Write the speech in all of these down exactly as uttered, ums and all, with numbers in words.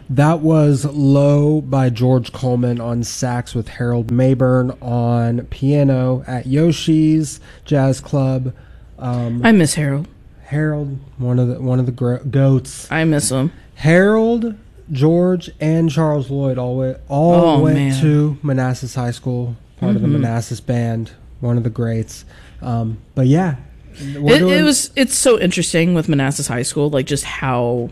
That was Low by George Coleman on sax with Harold Mayburn on piano at Yoshi's Jazz Club. Um, I miss Harold. Harold, one of the one of the gro- goats. I miss him. Harold, George, and Charles Lloyd all went, all Oh, went man. to Manassas High School, part of the Mhm. Manassas band, one of the greats. Um, but yeah, It, it was. It's so interesting with Manassas High School, like just how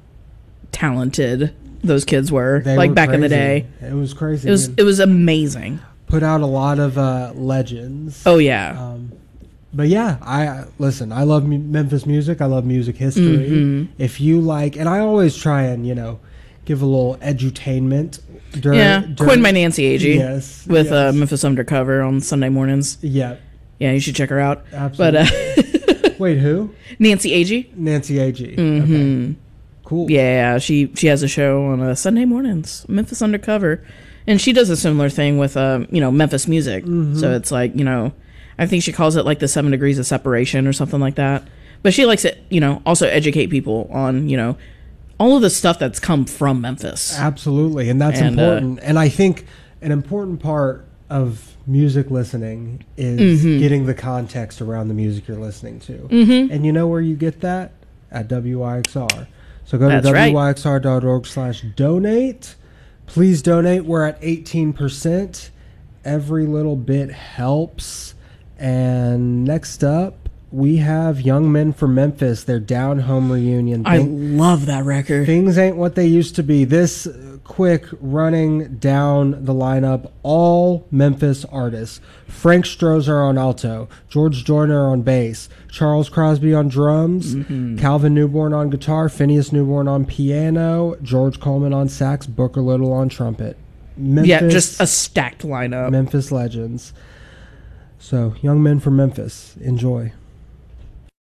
talented those kids were. they Like were back in the crazy. day, It was crazy. it was. man. It was amazing. Put out a lot of uh, legends. Oh yeah. Um, but yeah, I listen. I love mu- Memphis music. I love music history. Mhm. If you like, and I always try and you know give a little edutainment. During, yeah. during, Coined by Nancy Agee. Yes. With yes. Uh, Memphis Undercover on Sunday mornings. Yeah. Yeah, you should check her out. Absolutely. But uh, Wait, who? Nancy Agee. Nancy Agee. Mm-hmm. Okay. Cool. Yeah, she she has a show on uh, Sunday mornings, Memphis Undercover, and she does a similar thing with uh, you know Memphis music. Mhm. So it's like you know, I think she calls it like the seven degrees of separation or something like that. But she likes it, you know, also educate people on you know all of the stuff that's come from Memphis. Absolutely, and that's And, uh, important. And I think an important part of music listening is Mhm. getting the context around the music you're listening to. Mhm. And you know where you get that? At W Y X R. So go That's to right. W Y X R dot org slash donate. Please donate. We're at eighteen percent. Every little bit helps. And next up, we have Young Men from Memphis, their Down Home reunion. I Thing- love that record. Things ain't what they used to be. This uh, quick running down the lineup, all Memphis artists. Frank Strozer on alto, George Joyner on bass, Charles Crosby on drums, Mm-hmm. Calvin Newborn on guitar, Phineas Newborn on piano, George Coleman on sax, Booker Little on trumpet. Memphis, Yeah, just a stacked lineup. Memphis legends. So, Young Men from Memphis. Enjoy.